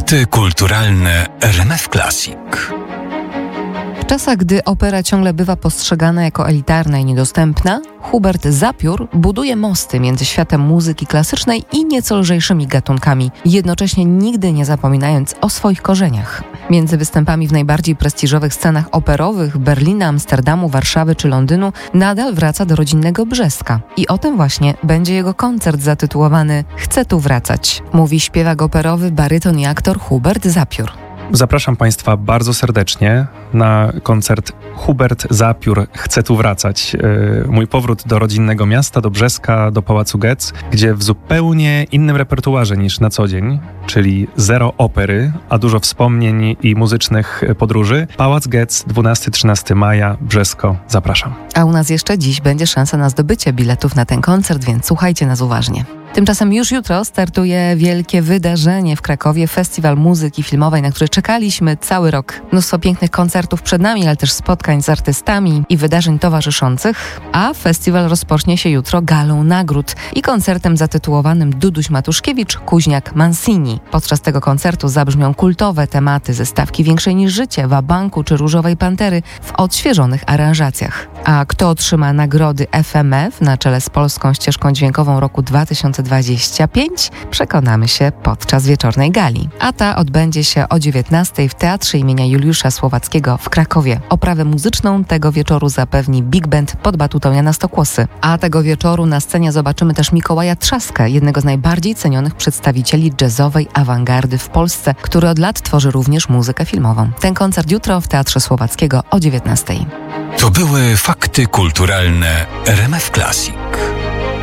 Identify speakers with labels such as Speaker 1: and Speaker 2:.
Speaker 1: Fakty kulturalne RMF Classic.
Speaker 2: W czasach, gdy opera ciągle bywa postrzegana jako elitarna i niedostępna, Hubert Zapiór buduje mosty między światem muzyki klasycznej i nieco lżejszymi gatunkami, jednocześnie nigdy nie zapominając o swoich korzeniach. Między występami w najbardziej prestiżowych scenach operowych Berlina, Amsterdamu, Warszawy czy Londynu nadal wraca do rodzinnego Brzeska. I o tym właśnie będzie jego koncert zatytułowany „Chcę tu wracać”, mówi śpiewak operowy, baryton i aktor Hubert Zapiór.
Speaker 3: Zapraszam Państwa bardzo serdecznie na koncert Hubert Zapiór „Chcę tu wracać”. Mój powrót do rodzinnego miasta, do Brzeska, do Pałacu Getz, gdzie w zupełnie innym repertuarze niż na co dzień, czyli zero opery, a dużo wspomnień i muzycznych podróży. Pałac Getz, 12-13 maja, Brzesko. Zapraszam.
Speaker 2: A u nas jeszcze dziś będzie szansa na zdobycie biletów na ten koncert, więc słuchajcie nas uważnie. Tymczasem już jutro startuje wielkie wydarzenie w Krakowie, Festiwal Muzyki Filmowej, na który czekaliśmy cały rok. Mnóstwo pięknych koncertów przed nami, ale też spotkań z artystami i wydarzeń towarzyszących, a festiwal rozpocznie się jutro galą nagród i koncertem zatytułowanym Duduś Matuszkiewicz, Kuźniak Mancini. Podczas tego koncertu zabrzmią kultowe tematy ze stawki Większej niż życie, Wabanku czy Różowej Pantery w odświeżonych aranżacjach. A kto otrzyma nagrody FMF na czele z polską ścieżką dźwiękową roku 2025, przekonamy się podczas wieczornej gali. A ta odbędzie się o 19:00 w Teatrze imienia Juliusza Słowackiego w Krakowie. Oprawę muzyczną tego wieczoru zapewni Big Band pod batutą Jana Stokłosy. A tego wieczoru na scenie zobaczymy też Mikołaja Trzaskę, jednego z najbardziej cenionych przedstawicieli jazzowej awangardy w Polsce, który od lat tworzy również muzykę filmową. Ten koncert jutro w Teatrze Słowackiego o 19:00.
Speaker 1: To były fakty kulturalne RMF Classic.